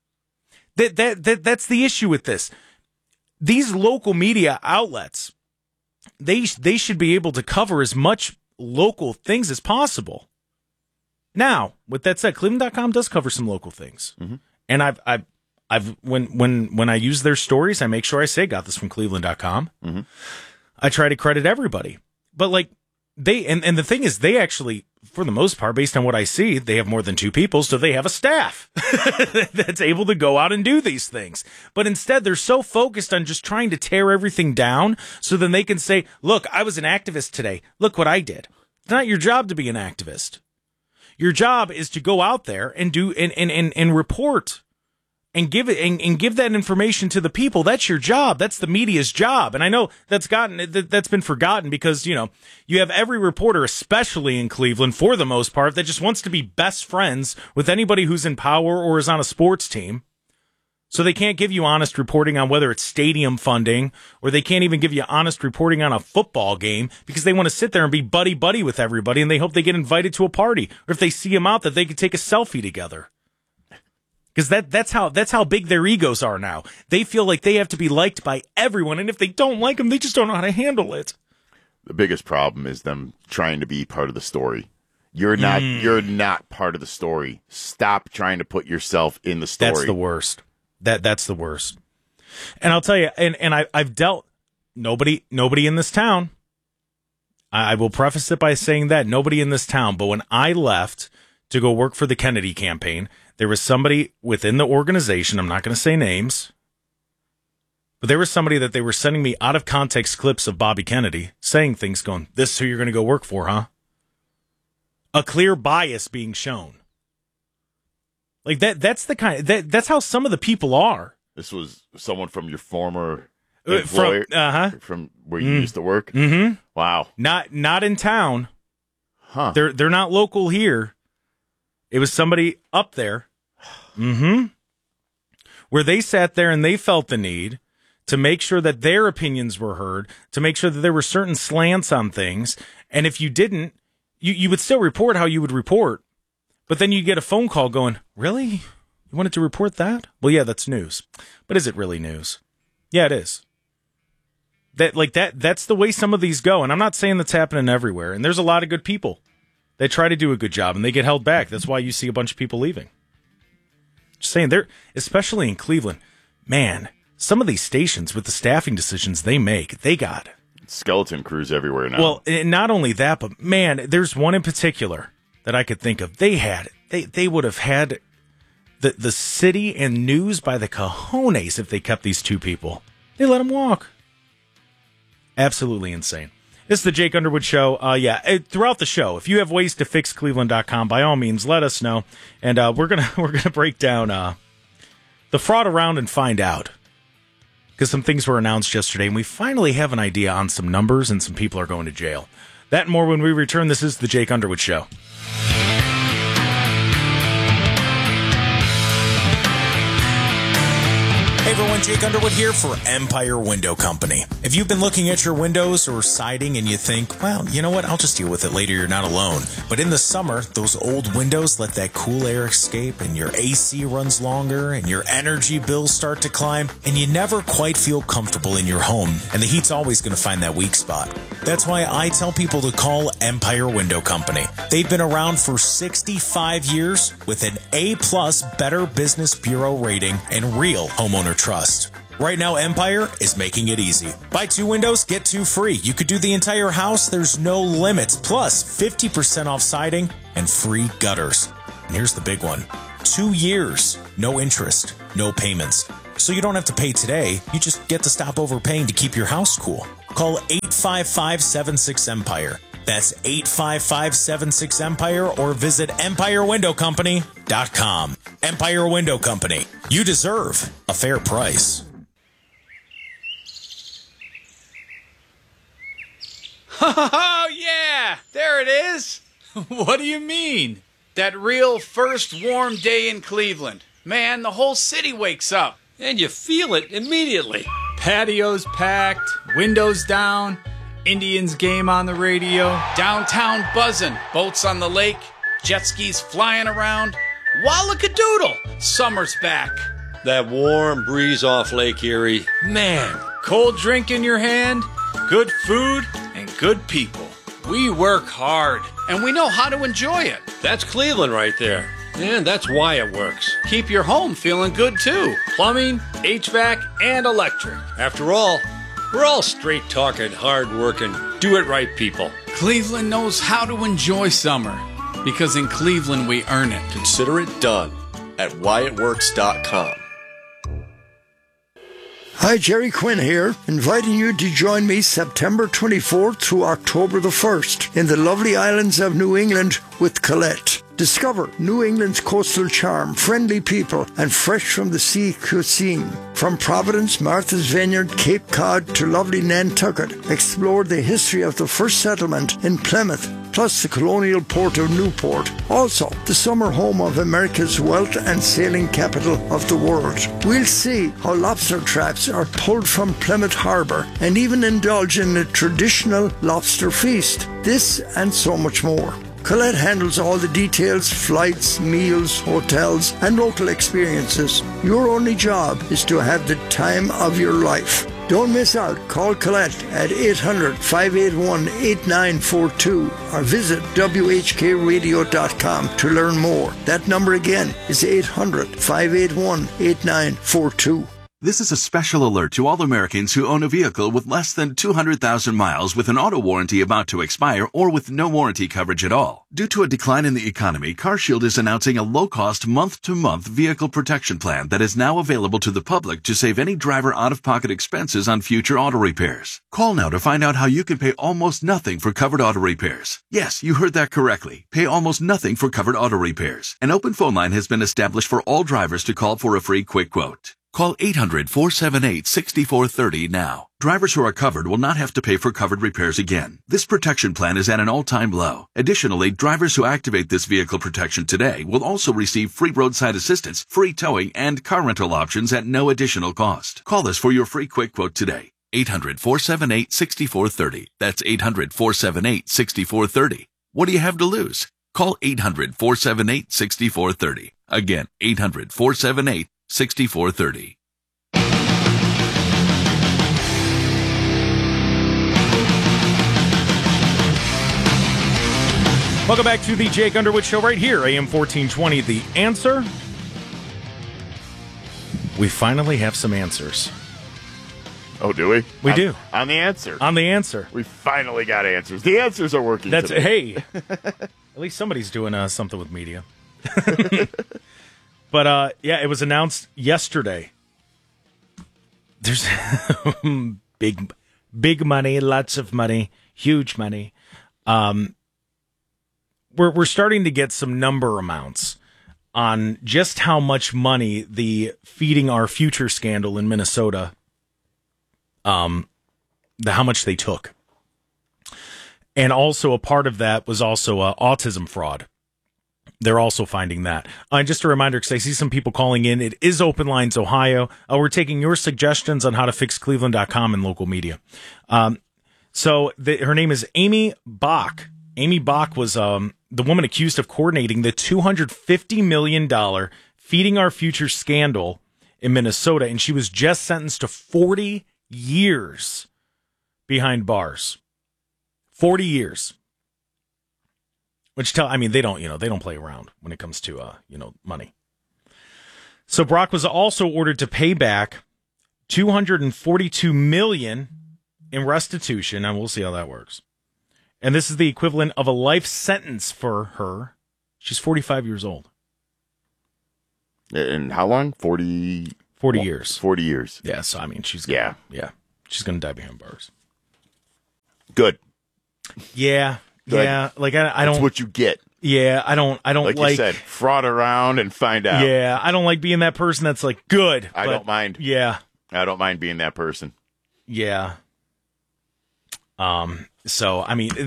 S1: That's the issue with this. These local media outlets, they should be able to cover as much local things as possible. Now, with that said, Cleveland.com does cover some local things.
S7: Mm-hmm.
S1: And I've when I use their stories, I make sure I say got this from Cleveland.com.
S7: Mm-hmm.
S1: I try to credit everybody. But like and the thing is, they actually, for the most part, based on what I see, they have more than 2 people, so they have a staff that's able to go out and do these things. But instead, they're so focused on just trying to tear everything down so then they can say, look, I was an activist today. Look what I did. It's not your job to be an activist. Your job is to go out there and do and report and give it and give that information to the people. That's your job. That's the media's job. And I know that's been forgotten because you have every reporter, especially in Cleveland, for the most part, that just wants to be best friends with anybody who's in power or is on a sports team. So they can't give you honest reporting on whether it's stadium funding, or they can't even give you honest reporting on a football game because they want to sit there and be buddy-buddy with everybody, and they hope they get invited to a party, or if they see them out, that they can take a selfie together. Because that's how big their egos are now. They feel like they have to be liked by everyone, and if they don't like them, they just don't know how to handle it.
S7: The biggest problem is them trying to be part of the story. You're not part of the story. Stop trying to put yourself in the story.
S1: That's the worst. That's the worst. And I'll tell you, and I've dealt nobody in this town. I will preface it by saying that nobody in this town. But when I left to go work for the Kennedy campaign, there was somebody within the organization. I'm not going to say names, but there was somebody that they were sending me out of context clips of Bobby Kennedy saying things, going, "This is who you're going to go work for, huh?" A clear bias being shown. Like that's the kind. That's how some of the people are.
S7: This was someone from your former employer, from where you used to work.
S1: Mm-hmm.
S7: Wow.
S1: Not in town.
S7: Huh.
S1: They're not local here. It was somebody up there. Mm-hmm. Where they sat there and they felt the need to make sure that their opinions were heard, to make sure that there were certain slants on things, and if you didn't, you would still report how you would report. But then you get a phone call going, really? You wanted to report that? Well, yeah, that's news. But is it really news? Yeah, it is. That's the way some of these go. And I'm not saying that's happening everywhere. And there's a lot of good people. They try to do a good job and they get held back. That's why you see a bunch of people leaving. Just saying, especially in Cleveland, man, some of these stations with the staffing decisions they make, they got
S7: skeleton crews everywhere now.
S1: Well, and not only that, but man, there's one in particular that I could think of. They would have had the city and news by the cojones if they kept these 2 people. They let them walk. Absolutely insane. This is the Jake Underwood Show. Throughout the show, if you have ways to fix Cleveland.com, by all means, let us know. And we're gonna break down the fraud around and find out. Because some things were announced yesterday, and we finally have an idea on some numbers, and some people are going to jail. That and more when we return. This is the Jake Underwood Show. Hey everyone, Jake Underwood here for Empire Window Company. If you've been looking at your windows or siding and you think, well, you know what, I'll just deal with it later, you're not alone. But in the summer, those old windows let that cool air escape and your AC runs longer and your energy bills start to climb and you never quite feel comfortable in your home. And the heat's always going to find that weak spot. That's why I tell people to call Empire Window Company. They've been around for 65 years with an A+ Better Business Bureau rating and real homeowner trust. Right now, Empire is making it easy. Buy 2 windows, get 2 free. You could do the entire house, there's no limits. Plus, 50% off siding and free gutters. And here's the big one. 2 years, no interest, no payments. So you don't have to pay today, you just get to stop overpaying to keep your house cool. Call 855-76-EMPIRE. That's 855-76-EMPIRE or visit EmpireWindowCompany.com. Empire Window Company. You deserve a fair price.
S13: Oh, yeah! There it is! What do you mean? That real first warm day in Cleveland. Man, the whole city wakes up.
S14: And you feel it immediately.
S13: Patios packed, windows down, Indians game on the radio, downtown buzzing, boats on the lake, jet skis flying around. Wallakadoodle! Summer's back.
S14: That warm breeze off Lake Erie. Man.
S13: Cold drink in your hand, good food, and good people. We work hard, and we know how to enjoy it.
S14: That's Cleveland right there. And that's why it works.
S13: Keep your home feeling good, too. Plumbing, HVAC, and electric.
S14: After all, we're all straight-talking, hard-working, do-it-right people.
S13: Cleveland knows how to enjoy summer, because in Cleveland we earn it.
S15: Consider it done at whyitworks.com.
S18: Hi, Jerry Quinn here, inviting you to join me September 24th through October the 1st in the lovely islands of New England with Colette. Discover New England's coastal charm, friendly people, and fresh-from-the-sea cuisine. From Providence, Martha's Vineyard, Cape Cod to lovely Nantucket, explore the history of the first settlement in Plymouth, plus the colonial port of Newport. Also, the summer home of America's wealth and sailing capital of the world. We'll see how lobster traps are pulled from Plymouth Harbour and even indulge in a traditional lobster feast. This and so much more. Colette handles all the details, flights, meals, hotels, and local experiences. Your only job is to have the time of your life. Don't miss out. Call Colette at 800-581-8942 or visit WHKRadio.com to learn more. That number again is 800-581-8942.
S5: This is a special alert to all Americans who own a vehicle with less than 200,000 miles with an auto warranty about to expire or with no warranty coverage at all. Due to a decline in the economy, CarShield is announcing a low-cost month-to-month vehicle protection plan that is now available to the public to save any driver out-of-pocket expenses on future auto repairs. Call now to find out how you can pay almost nothing for covered auto repairs. Yes, you heard that correctly. Pay almost nothing for covered auto repairs. An open phone line has been established for all drivers to call for a free quick quote. Call 800-478-6430 now. Drivers who are covered will not have to pay for covered repairs again. This protection plan is at an all-time low. Additionally, drivers who activate this vehicle protection today will also receive free roadside assistance, free towing, and car rental options at no additional cost. Call us for your free quick quote today. 800-478-6430. That's 800-478-6430. What do you have to lose? Call 800-478-6430. Again, 800-478-6430.
S1: Welcome back to the Jake Underwood Show right here, AM 1420, The Answer. We finally have some answers.
S7: Oh, do we?
S1: We do.
S7: On the answer.
S1: On the answer.
S7: We finally got answers. The answers are working
S1: That's
S7: today.
S1: Hey, at least somebody's doing something with media. But, yeah, it was announced yesterday. There's big money, lots of money, huge money. We're starting to get some number amounts on just how much money the Feeding Our Future scandal in Minnesota, how much they took. And also a part of that was also autism fraud. They're also finding that. And just a reminder, because I see some people calling in, it is Open Lines Ohio. We're taking your suggestions on how to fix Cleveland.com and local media. So her name is Amy Bach. Amy Bach was the woman accused of coordinating the $250 million Feeding Our Future scandal in Minnesota, and she was just sentenced to 40 years behind bars. 40 years. Which they don't play around when it comes to money. So Brock was also ordered to pay back $242 million in restitution, and we'll see how that works. And this is the equivalent of a life sentence for her. She's 45 years old.
S7: And how long? 40
S1: years.
S7: 40 years.
S1: Yeah, so she's gonna, she's going to die behind bars.
S7: Good.
S1: Yeah.
S7: Good.
S1: Yeah, I don't.
S7: That's what you get.
S1: Yeah, I don't
S7: like you said, fraud around and find out.
S1: Yeah, I don't like being that person that's like good.
S7: I don't mind.
S1: Yeah,
S7: I don't mind being that person.
S1: Yeah. So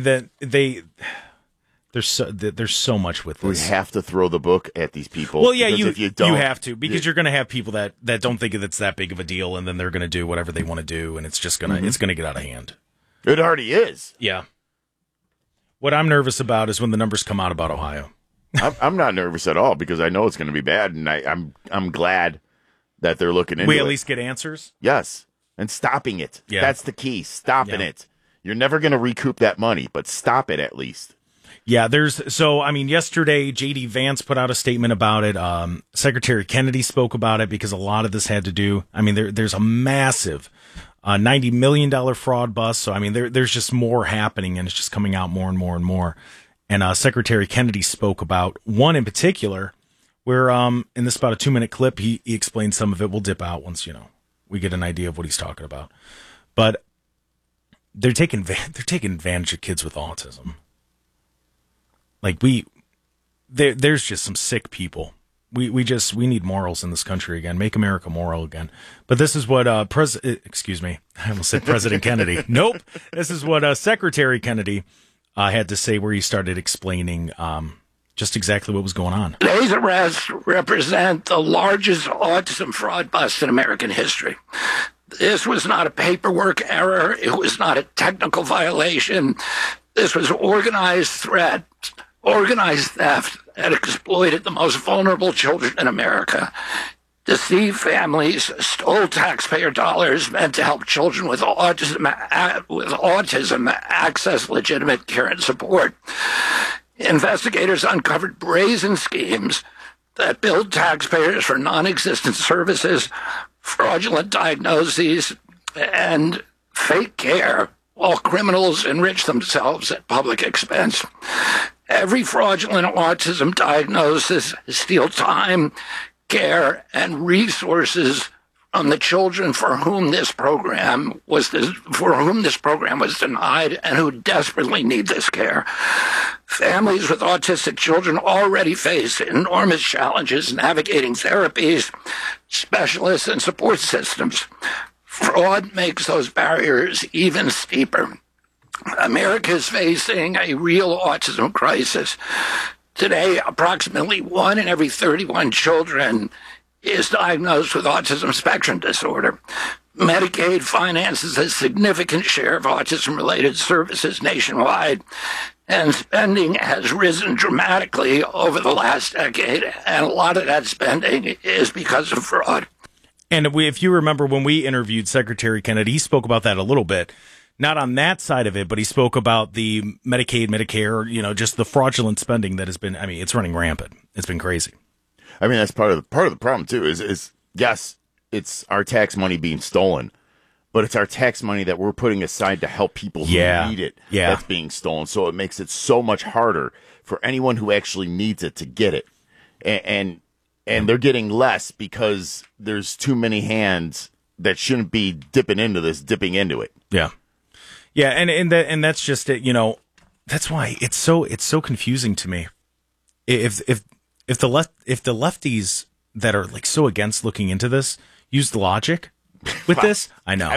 S1: there's so much with this.
S7: We have to throw the book at these people.
S1: Well, yeah,
S7: if you don't,
S1: you have to, because you're going to have people that don't think it's that big of a deal, and then they're going to do whatever they want to do, and it's just it's gonna get out of hand.
S7: It already is.
S1: Yeah. What I'm nervous about is when the numbers come out about Ohio.
S7: I'm not nervous at all, because I know it's going to be bad, and I'm glad that they're looking into it.
S1: We at least get answers?
S7: Yes, and stopping it.
S1: Yeah.
S7: That's the key, stopping it. You're never going to recoup that money, but stop it at least.
S1: Yeah, yesterday J.D. Vance put out a statement about it. Secretary Kennedy spoke about it, because a lot of this had to do, there's a massive $90 million fraud bust. So, there's just more happening, and it's just coming out more and more and more. And Secretary Kennedy spoke about one in particular where, in this about a 2-minute clip, he explained some of it. We'll dip out once, we get an idea of what he's talking about. But they're taking advantage of kids with autism. There's just some sick people. We need morals in this country again. Make America moral again. But this is what I almost said President Kennedy. Nope. This is what Secretary Kennedy had to say, where he started explaining just exactly what was going on.
S19: Today's arrests represent the largest autism fraud bust in American history. This was not a paperwork error. It was not a technical violation. This was organized theft that exploited the most vulnerable children in America. Deceived families, stole taxpayer dollars meant to help children with autism access legitimate care and support. Investigators uncovered brazen schemes that billed taxpayers for non-existent services, fraudulent diagnoses, and fake care, while criminals enrich themselves at public expense. Every fraudulent autism diagnosis steals time, care, and resources from the children for whom this program was denied and who desperately need this care. Families with autistic children already face enormous challenges navigating therapies, specialists, and support systems. Fraud makes those barriers even steeper. America is facing a real autism crisis. Today, approximately 1 in every 31 children is diagnosed with autism spectrum disorder. Medicaid finances a significant share of autism-related services nationwide, and spending has risen dramatically over the last decade, and a lot of that spending is because of fraud.
S1: And if you remember when we interviewed Secretary Kennedy, he spoke about that a little bit. Not on that side of it, but he spoke about the Medicaid, Medicare, just the fraudulent spending that has been, it's running rampant. It's been crazy.
S7: That's part of the problem too, is yes, it's our tax money being stolen, but it's our tax money that we're putting aside to help people who need it that's being stolen. So it makes it so much harder for anyone who actually needs it to get it. And they're getting less because there's too many hands that shouldn't be dipping into it.
S1: Yeah. Yeah, and that's just it, that's why it's so confusing to me. If the lefties that are so against looking into this use the logic with this, I know.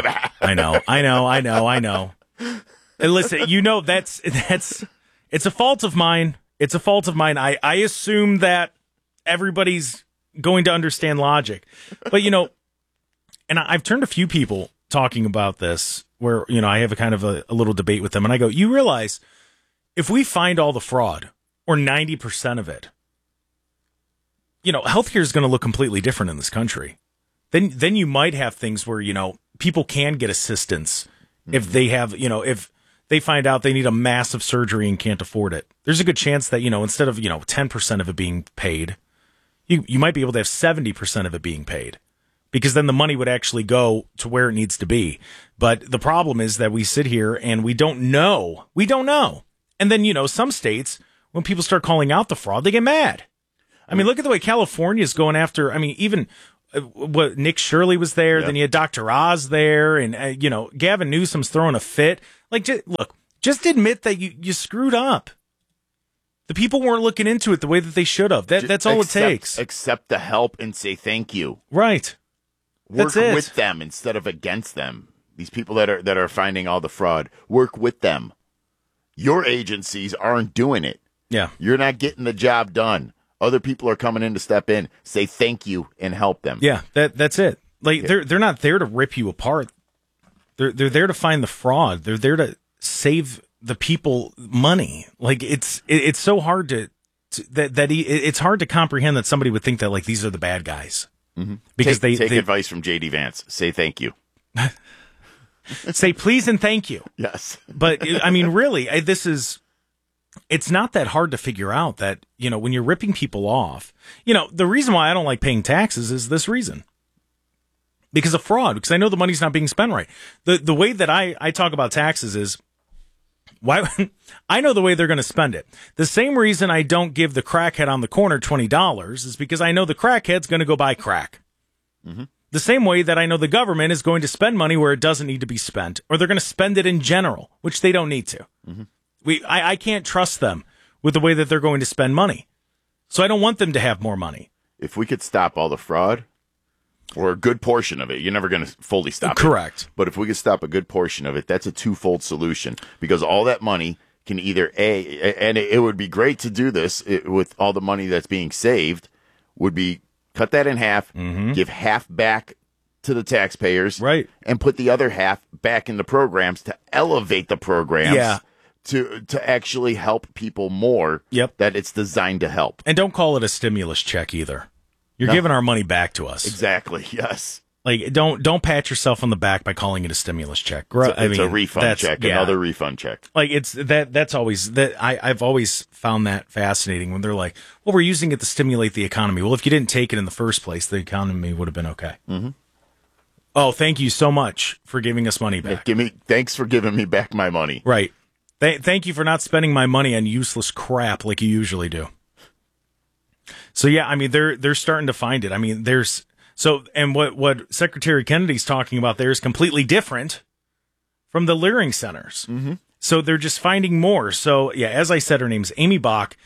S1: And listen, it's a fault of mine. It's a fault of mine. I assume that everybody's going to understand logic. But, and I've turned a few people talking about this where, I have a kind of a little debate with them. And I go, you realize if we find all the fraud or 90% of it, healthcare is going to look completely different in this country. Then you might have things where, people can get assistance if they have, if they find out they need a massive surgery and can't afford it. There's a good chance that, instead of, 10% of it being paid, you might be able to have 70% of it being paid, because then the money would actually go to where it needs to be. But the problem is that we sit here and we don't know. We don't know. And then, some states, when people start calling out the fraud, they get mad. I mean, look at the way California is going after, even what Nick Shirley was there, then you had Dr. Oz there, and, Gavin Newsom's throwing a fit. Like, just admit that you screwed up. The people weren't looking into it the way that they should have. That's all it takes.
S7: Accept the help and say thank you.
S1: Right.
S7: Work with them instead of against them. These people that are finding all the fraud, work with them. Your agencies aren't doing it.
S1: Yeah.
S7: You're not getting the job done. Other people are coming in to step in, say thank you, and help them.
S1: Yeah, that's it. Like, they're not there to rip you apart. They're there to find the fraud. They're there to save the people money. Like, it's so hard it's hard to comprehend that somebody would think that, like, these are the bad guys.
S7: Mm-hmm.
S1: Because
S7: take advice from J.D. Vance. Say thank you.
S1: Say please and thank you.
S7: Yes.
S1: But really, it's not that hard to figure out that, when you're ripping people off, the reason why I don't like paying taxes is this reason. Because of fraud, because I know the money's not being spent right. The way that I talk about taxes is, why I know the way they're going to spend it. The same reason I don't give the crackhead on the corner $20 is because I know the crackhead's going to go buy crack. Mm-hmm. The same way that I know the government is going to spend money where it doesn't need to be spent, or they're going to spend it in general, which they don't need to. Mm-hmm. I can't trust them with the way that they're going to spend money. So I don't want them to have more money.
S7: If we could stop all the fraud, or a good portion of it, you're never going to fully stop it.
S1: Correct.
S7: But if we could stop a good portion of it, that's a twofold solution. Because all that money can either, and it would be great to do this with all the money that's being saved, would be cut that in half, give half back to the taxpayers,
S1: right,
S7: and put the other half back in the programs to elevate the programs.
S1: Yeah.
S7: To actually help people more.
S1: Yep.
S7: That it's designed to help.
S1: And don't call it a stimulus check either. You're giving our money back to us.
S7: Exactly. Yes.
S1: Like, don't pat yourself on the back by calling it a stimulus check.
S7: It's a refund check, another refund check.
S1: Like, that's always that. I've always found that fascinating when they're like, "Well, we're using it to stimulate the economy." Well, if you didn't take it in the first place, the economy would have been okay.
S7: Mm-hmm.
S1: Oh, thank you so much for giving us money back.
S7: Thanks for giving me back my money.
S1: Right. Thank you for not spending my money on useless crap like you usually do. So yeah, they're starting to find it. And what Secretary Kennedy's talking about there is completely different from the Leering centers.
S7: Mm-hmm.
S1: So they're just finding more. So yeah, as I said, her name's Amy Bach.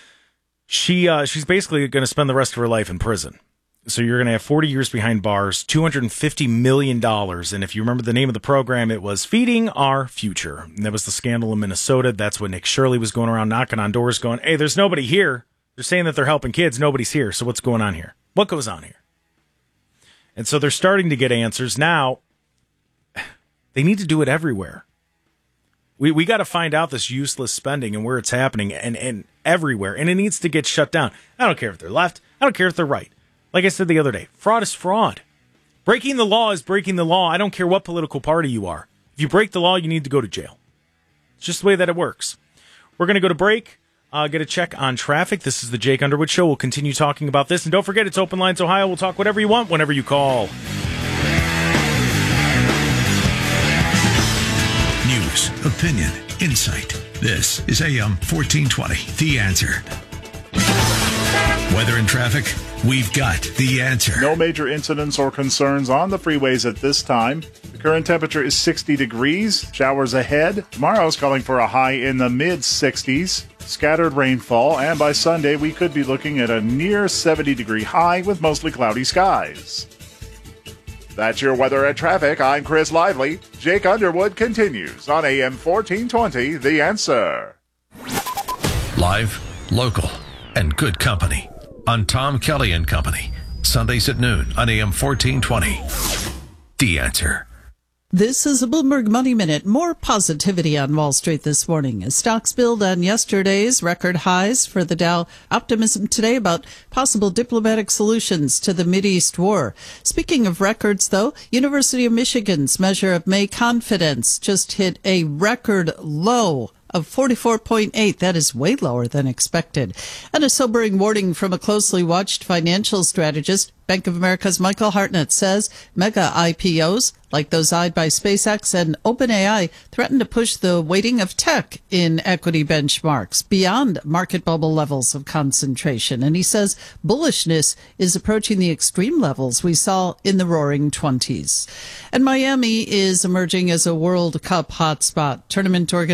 S1: She's basically going to spend the rest of her life in prison. So you're going to have 40 years behind bars, $250 million. And if you remember the name of the program, it was Feeding Our Future. And that was the scandal in Minnesota. That's when Nick Shirley was going around knocking on doors going, hey, there's nobody here. They're saying that they're helping kids. Nobody's here. So what's going on here? What goes on here? And so they're starting to get answers. Now, they need to do it everywhere. We got to find out this useless spending and where it's happening and everywhere. And it needs to get shut down. I don't care if they're left. I don't care if they're right. Like I said the other day, fraud is fraud. Breaking the law is breaking the law. I don't care what political party you are. If you break the law, you need to go to jail. It's just the way that it works. We're going to go to break, get a check on traffic. This is the Jake Underwood Show. We'll continue talking about this. And don't forget, it's Open Lines Ohio. We'll talk whatever you want whenever you call.
S4: News, opinion, insight. This is AM 1420, The Answer. Weather and traffic, we've got the answer.
S12: No major incidents or concerns on the freeways at this time. The current temperature is 60 degrees. Showers ahead. Tomorrow's calling for a high in the mid-60s. Scattered rainfall, and by Sunday we could be looking at a near 70-degree high with mostly cloudy skies. That's your weather and traffic. I'm Chris Lively. Jake Underwood continues on AM 1420, The Answer.
S4: Live, local, and good company on Tom Kelly and Company. Sundays at noon on AM 1420. The Answer.
S20: This is a Bloomberg Money Minute. More positivity on Wall Street this morning as stocks build on yesterday's record highs for the Dow. Optimism today about possible diplomatic solutions to the Mideast war. Speaking of records, though, University of Michigan's measure of May confidence just hit a record low of 44.8. That is way lower than expected. And a sobering warning from a closely watched financial strategist. Bank of America's Michael Hartnett says mega IPOs, like those eyed by SpaceX and OpenAI, threaten to push the weighting of tech in equity benchmarks beyond market bubble levels of concentration. And he says bullishness is approaching the extreme levels we saw in the roaring 20s. And Miami is emerging as a World Cup hotspot. Tournament organization